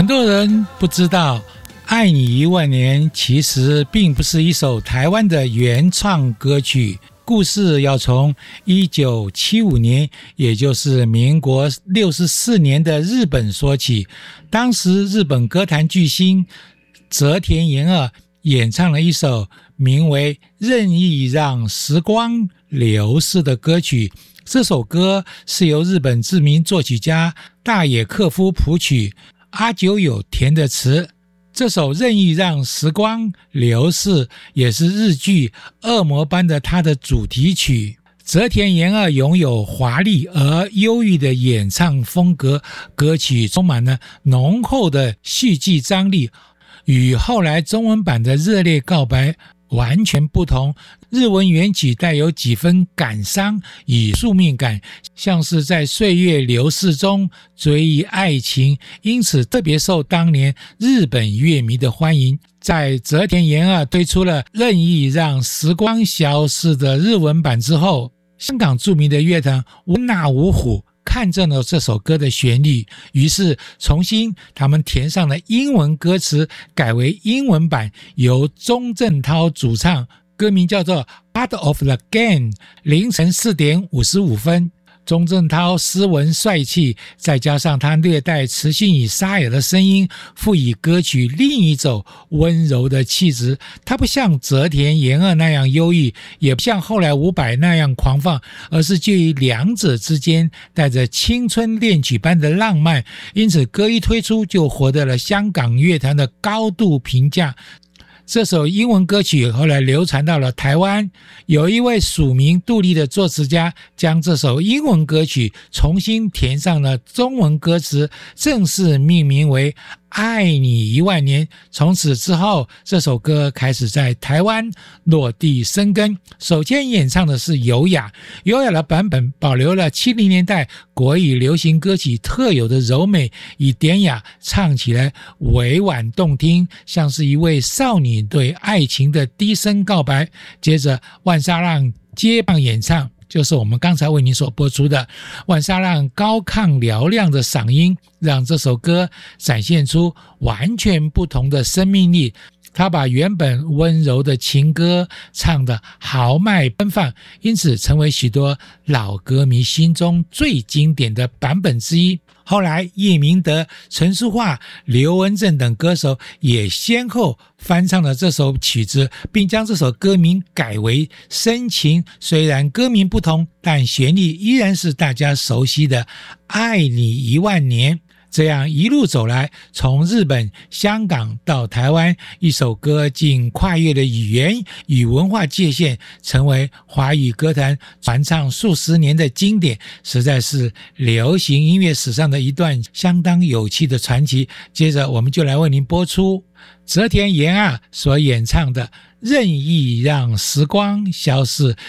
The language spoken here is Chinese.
很多人不知道，《爱你一万年》其实并不是一首台湾的原创歌曲。故事要从1975年，也就是民国64年的日本说起。当时日本歌坛巨星泽田研二演唱了一首名为《任意让时光流逝》的歌曲。这首歌是由日本知名作曲家大野克夫谱曲，阿久有填的词。这首《任意让时光流逝》也是日剧《恶魔般的他》的主题曲。泽田研二拥有华丽而忧郁的演唱风格，歌曲充满了浓厚的戏剧张力，与后来中文版的《热烈告白》完全不同。日文原曲带有几分感伤与宿命感，像是在岁月流逝中追忆爱情，因此特别受当年日本乐迷的欢迎。在泽田研二推出了《任意让时光消逝》的日文版之后，香港著名的乐团无那无虎看中了这首歌的旋律，于是重新他们填上了英文歌词，改为英文版，由钟镇涛主唱，歌名叫做 Part of the Game。 凌晨4点55分，钟镇涛斯文帅气，再加上他略带磁性与沙哑的声音，赋予歌曲另一种温柔的气质。他不像泽田研二那样忧郁，也不像后来伍佰那样狂放，而是介于两者之间，带着青春恋曲般的浪漫。因此歌一推出就获得了香港乐坛的高度评价。这首英文歌曲后来流传到了台湾，有一位署名杜立的作词家将这首英文歌曲重新填上了中文歌词，正式命名为爱你一万年。从此之后，这首歌开始在台湾落地生根。首先演唱的是优雅的版本，保留了70年代国语流行歌曲特有的柔美与典雅，唱起来委婉动听，像是一位少女对爱情的低声告白。接着万沙浪接棒演唱，就是我们刚才为您所播出的。万沙浪高亢嘹亮的嗓音让这首歌展现出完全不同的生命力，他把原本温柔的情歌唱得豪迈奔放，因此成为许多老歌迷心中最经典的版本之一。后来叶明德、陈淑桦、刘文正等歌手也先后翻唱了这首曲子，并将这首歌名改为深情。虽然歌名不同，但旋律依然是大家熟悉的爱你一万年。这样一路走来，从日本、香港到台湾，一首歌竟跨越了语言与文化界限，成为华语歌坛传唱数十年的经典，实在是流行音乐史上的一段相当有趣的传奇。接着我们就来为您播出泽田研二所演唱的《任意让时光消逝》，